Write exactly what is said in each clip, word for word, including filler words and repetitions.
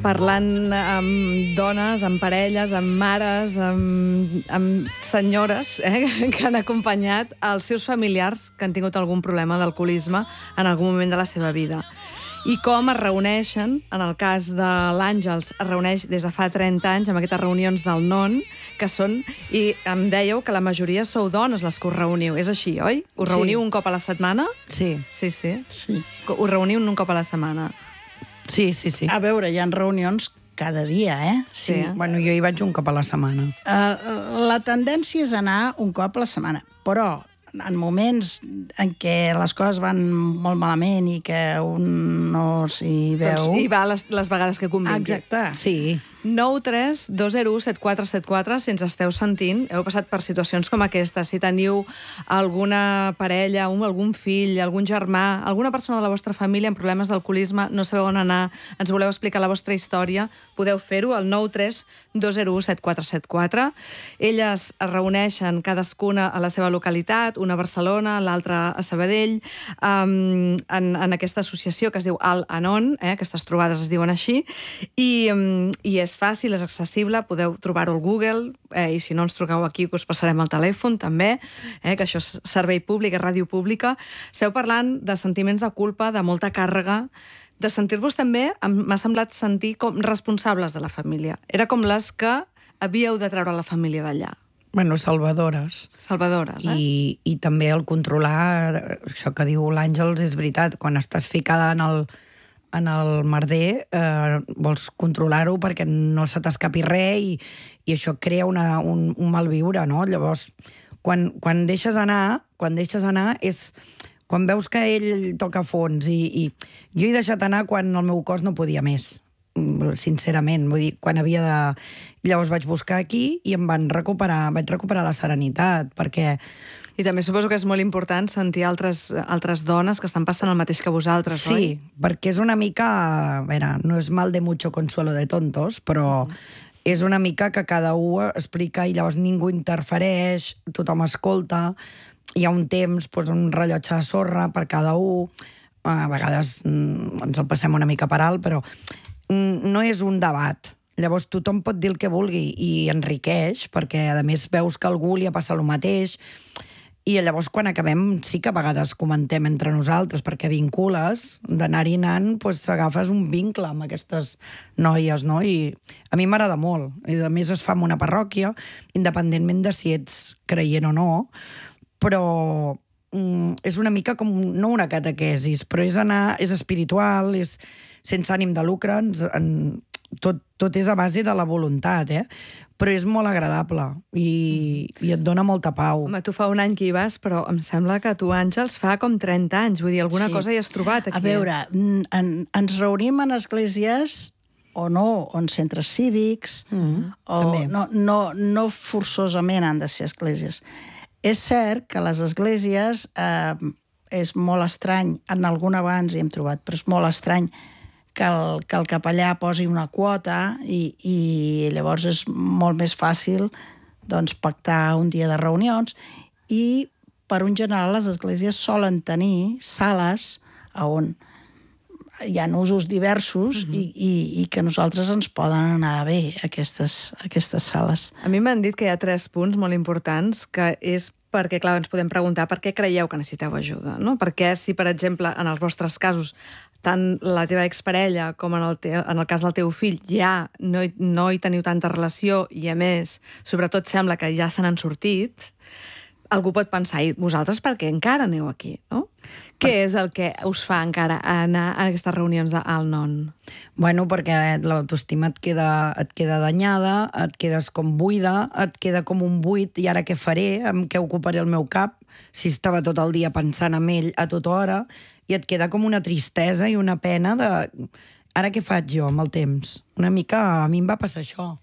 parlant amb dones, amb parelles, amb mares, amb, amb senyores eh, que han acompanyat els seus familiars que han tingut algun problema d'alcoholisme en algun moment de la seva vida. I com es reuneixen, en el cas de l'Àngels, es reuneix des de fa trenta anys amb aquestes reunions del N O N, que són, i em dèieu que la majoria sou dones les que us reuniu. És així, oi? Us reuniu Sí. un cop a la setmana? Sí. Sí, sí. Sí. Us reuniu un cop a la setmana? Sí, sí, sí. A veure, hi ha reunions cada dia, eh? Sí. Bueno, jo hi vaig un cop a la setmana. Uh, la tendència és anar un cop a la setmana, però en moments en què les coses van molt malament i que un no s'hi veu... Doncs hi va les, les vegades que convingui. Exacte. Sí. nou tres dos zero u set quatre set quatre, si ens esteu sentint, heu passat per situacions com aquesta. Si teniu alguna parella, un, algun fill, algun germà, alguna persona de la vostra família amb problemes d'alcoholisme, no sabeu on anar, ens voleu explicar la vostra història, podeu fer-ho al nou tres dos zero u set quatre set quatre. Elles es reuneixen cadascuna a la seva localitat, una a Barcelona, l'altra a Sabadell, um, en, en aquesta associació que es diu Al Anon, eh, aquestes trobades es diuen així, i, um, i és fàcil, és accessible, podeu trobar-ho al Google, eh, i si no ens truqueu aquí us passarem el telèfon també, eh, que això és servei públic, és ràdio pública. Esteu parlant de sentiments de culpa, de molta càrrega, de sentir-vos també, m'ha semblat sentir com responsables de la família. Era com les que havíeu de treure la família d'allà. Bueno, salvadores. Salvadores, eh? I, I també el controlar, això que diu l'Àngels és veritat, quan estàs ficada en el, en el merder, eh, vols controlar-ho perquè no se t'escapi res i, i això crea una, un, un malviure, no? Llavors, quan, quan deixes anar, quan deixes anar és quan veus que ell toca fons i, i jo he deixat anar quan el meu cos no podia més, sincerament, vull dir, quan havia de... Llavors vaig buscar aquí i em van recuperar, vaig recuperar la serenitat, perquè... I també suposo que és molt important sentir altres, altres dones que estan passant el mateix que vosaltres, sí, oi? Sí, perquè és una mica... A veure, no és mal de mucho consuelo de tontos, però mm. és una mica que cada un explica i llavors ningú interfereix, tothom escolta, hi ha un temps, doncs, un rellotge de sorra per cada un, a vegades mm, ens el passem una mica per alt, però mm, no és un debat. Llavors tothom pot dir el que vulgui i enriqueix, perquè a més veus que a algú li ha passat el mateix, i llavors quan acabem sí que a vegades comentem entre nosaltres, perquè vincules, d'anar-hi anant, doncs agafes un vincle amb aquestes noies, no? I a mi m'agrada molt. I a més es fa en una parròquia, independentment de si ets creient o no, però mm, és una mica com, no una catequesis, però és anar, és espiritual, és sense ànim de lucre, ens, en, tot, tot és a base de la voluntat, eh? Però és molt agradable i, i et dona molta pau. Home, tu fa un any que hi vas, però em sembla que tu, Àngels, fa com trenta anys. Vull dir, alguna Sí. cosa hi has trobat aquí. A veure, en, ens reunim en esglésies o no, o en centres cívics, Mm, o també. no, no, no forçosament han de ser esglésies. És cert que les esglésies eh, és molt estrany, en alguna abans hi hem trobat, però és molt estrany que el, que el capellà posi una quota i, i llavors és molt més fàcil doncs, pactar un dia de reunions i per un general les esglésies solen tenir sales on hi ha usos diversos uh-huh. i, i, i que a nosaltres ens poden anar bé aquestes, aquestes sales. A mi m'han dit que hi ha tres punts molt importants, que és perquè, clar, ens podem preguntar per què creieu que necessiteu ajuda, no? Perquè si, per exemple, en els vostres casos, tant la teva exparella com en el, te en el cas del teu fill ja no hi, no hi teniu tanta relació i, a més, sobretot sembla que ja se n'han sortit, algú pot pensar, i vosaltres per què encara aneu aquí, no? Què és el que us fa encara anar a aquestes reunions d'Al Non? Bueno, perquè l'autoestima et queda, et queda danyada, et quedes com buida, et queda com un buit, i ara què faré? Amb què ocuparé el meu cap? Si estava tot el dia pensant en ell a tota hora, i et queda com una tristesa i una pena de... Ara què faig jo amb el temps? Una mica a mi em va passar això.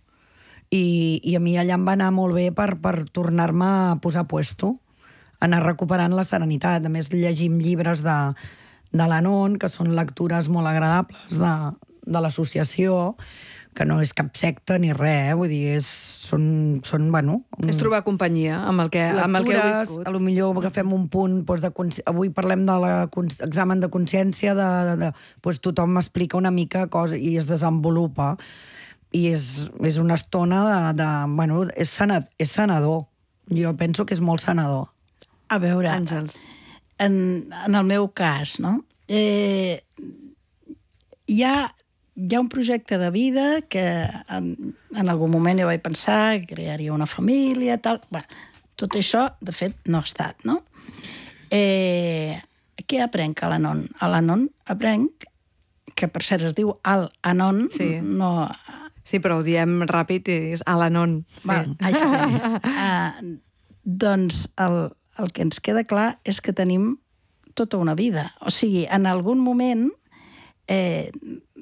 I, i a mi allà em va anar molt bé per, per tornar-me a posar a puesto, anar recuperant la serenitat. A més, llegim llibres de, de l'Anon, que són lectures molt agradables de, de l'associació, que no és cap secta ni res, eh? Vull dir, és, són, són, bueno... És trobar companyia amb el que, amb el que heu viscut. A lo millor agafem un punt, doncs, de consci... avui parlem de l'examen de consciència, de, de, de, doncs tothom m'explica una mica cosa i es desenvolupa. I és, és una estona de... de bueno, és, sanat, és sanador. Jo penso que és molt sanador. A veure, Àngels. En, en el meu cas, no? Eh, hi ha... Hi ha un projecte de vida que en, en algun moment jo vaig pensar que crearia una família, tal... Bé, tot això, de fet, no ha estat, no? Eh, què aprenc a l'Anon? A l'Anon aprenc, que per cert es diu Al-Anon, sí. no... Sí, però ho diem ràpid i és Al-Anon. Sí. Va, això. uh, doncs el, el que ens queda clar és que tenim tota una vida. O sigui, en algun moment... Eh,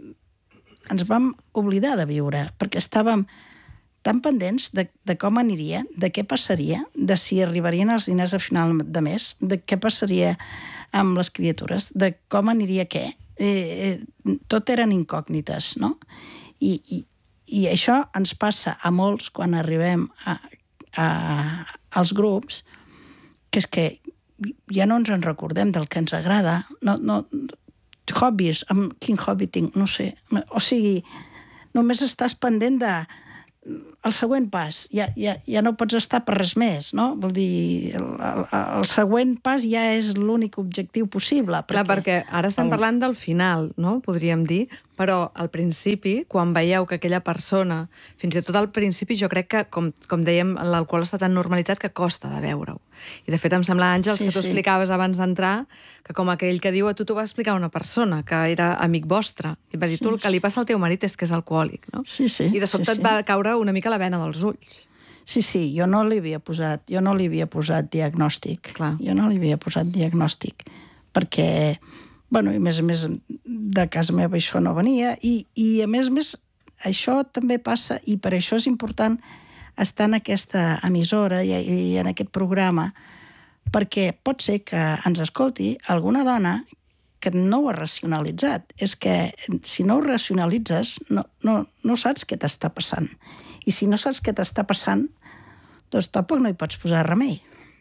ens vam oblidar de viure, perquè estàvem tan pendents de, de com aniria, de què passaria, de si arribarien els diners a final de mes, de què passaria amb les criatures, de com aniria què. Eh, eh, tot eren incògnites, no? I, i, I això ens passa a molts quan arribem a, a, als grups, que és que ja no ens en recordem del que ens agrada, no... no hobbies, amb quin hobby tinc, no sé. O sigui, només estàs pendent de el següent pas. Ja, ja, ja no pots estar per res més, no? Vol dir, el, el, el següent pas ja és l'únic objectiu possible. Clar, perquè ara estem parlant del final, no? Podríem dir, però al principi, quan veieu que aquella persona, fins i tot al principi, jo crec que, com, com dèiem, l'alcohol està tan normalitzat que costa de veure-ho. I de fet em sembla, Àngels, sí, que tu sí. explicaves abans d'entrar, que com aquell que diu a tu t'ho va explicar una persona que era amic vostre, i et va dir, sí, tu el que li passa al teu marit és que és alcohòlic, no? Sí, sí. I de sobte sí, et va caure una mica la vena dels ulls. Sí, sí, jo no li havia posat, jo no li havia posat diagnòstic. Clar. Jo no li havia posat diagnòstic, perquè, bueno, i a més a més de casa meva això no venia, i, i a més a més això també passa, i per això és important estar en aquesta emissora i, i en aquest programa, perquè pot ser que ens escolti alguna dona que no ho ha racionalitzat. És que si no ho racionalitzes, no, no, no saps què t'està passant. I si no saps què t'està passant, doncs tampoc no hi pots posar remei.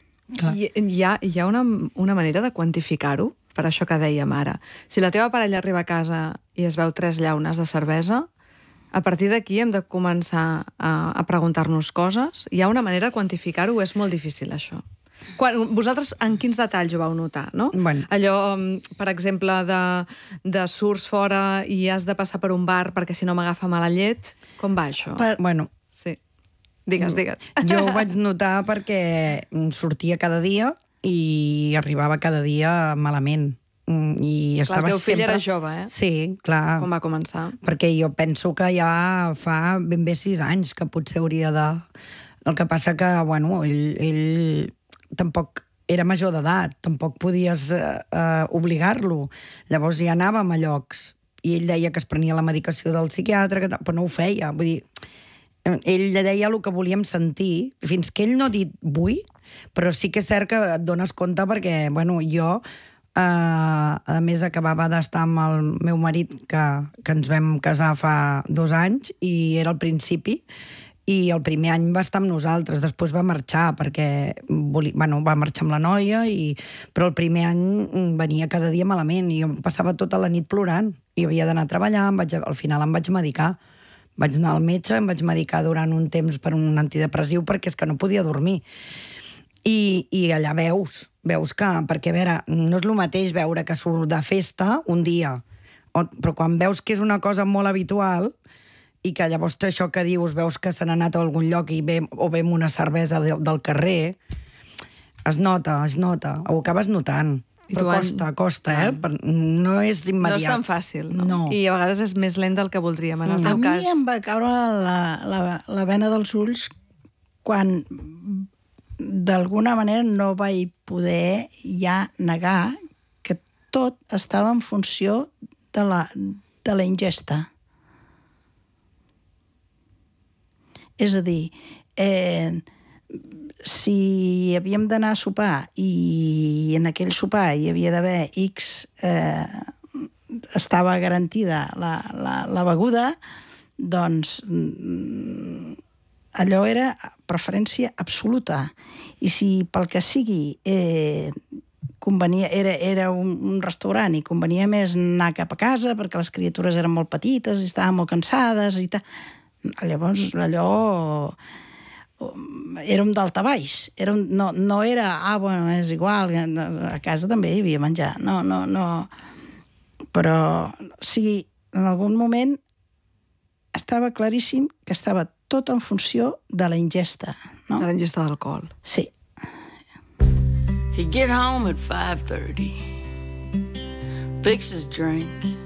I hi ha, hi ha una, una manera de quantificar-ho, per això que dèiem ara. Si la teva parella arriba a casa i es veu tres llaunes de cervesa, a partir d'aquí hem de començar a, a preguntar-nos coses. Hi ha una manera de quantificar-ho, és molt difícil, això. Quan, vosaltres en quins detalls ho vau notar, no? Bueno. Allò, per exemple, de, de surts fora i has de passar per un bar perquè si no m'agafa mala llet. Com va això? Per... Bueno, sí. Digues, digues. Jo ho vaig notar perquè sortia cada dia i arribava cada dia malament. I clar, el teu fill sempre... era jove, eh? Sí, clar. Com va començar? Perquè jo penso que ja fa ben bé sis anys que potser hauria de... El que passa que, bueno, ell, ell tampoc era major d'edat, tampoc podies eh, eh, obligar-lo. Llavors ja anàvem a llocs i ell deia que es prenia la medicació del psiquiatre, que, però no ho feia. Vull dir, ell deia el que volíem sentir, fins que ell no ha dit vull, però sí que és cert que et dones compte perquè, bueno, jo, eh, a més, acabava d'estar amb el meu marit, que, que ens vam casar fa dos anys, i era al principi, i el primer any va estar amb nosaltres, després va marxar, perquè volia, bueno, va marxar amb la noia, i, però el primer any venia cada dia malament, i jo passava tota la nit plorant, i havia d'anar a treballar, em vaig, al final em vaig medicar. Vaig anar al metge, em vaig medicar durant un temps per un antidepressiu, perquè és que no podia dormir. I, i allà veus, veus que, perquè a veure, no és el mateix veure que surt de festa un dia, o, però quan veus que és una cosa molt habitual, i que llavors això que dius, veus que se n'ha anat a algun lloc i ve, o ve amb una cervesa de, del carrer, es nota, es nota, ho acabes notant. I però costa, costa, eh? No és immediat. No és tan fàcil, no? no? I a vegades és més lent del que voldríem, en el teu a cas. A mi em va caure la, la, la vena dels ulls quan d'alguna manera no vaig poder ja negar que tot estava en funció de la, de la ingesta. És a dir, eh, si havíem d'anar a sopar i en aquell sopar hi havia d'haver X, eh, estava garantida la, la, la beguda, doncs allò era preferència absoluta. I si pel que sigui eh, convenia, era, era un, un restaurant i convenia més anar cap a casa perquè les criatures eren molt petites i estaven molt cansades i tal, llavors allò érem daltabaix. Era un, no, no era, ah, bueno, és igual, a casa també hi havia menjar. No, no, no. Però, o sigui, en algun moment estava claríssim que estava tot en funció de la ingesta. No? De la ingesta d'alcohol. Sí. He'd get home at five thirty, fix his drink,